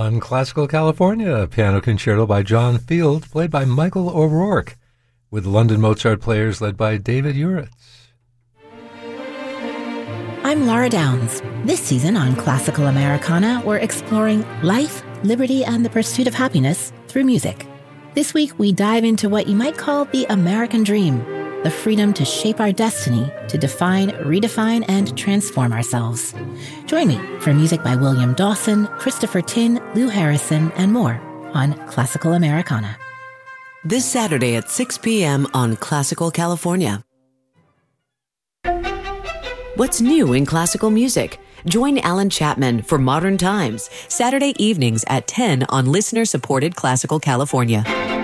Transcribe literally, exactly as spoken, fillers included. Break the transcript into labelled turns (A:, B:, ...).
A: On Classical California, a piano concerto by John Field, played by Michael O'Rourke, with London Mozart players led by David Uritz.
B: I'm Laura Downs. This season on Classical Americana, we're exploring life, liberty, and the pursuit of happiness through music. This week, we dive into what you might call the American dream, the freedom to shape our destiny, to define, redefine, and transform ourselves. Join me for music by William Dawson, Christopher Tin, Lou Harrison, and more on Classical Americana.
C: This Saturday at six p.m. on Classical California. What's new in classical music? Join Alan Chapman for Modern Times, Saturday evenings at ten on listener-supported Classical California.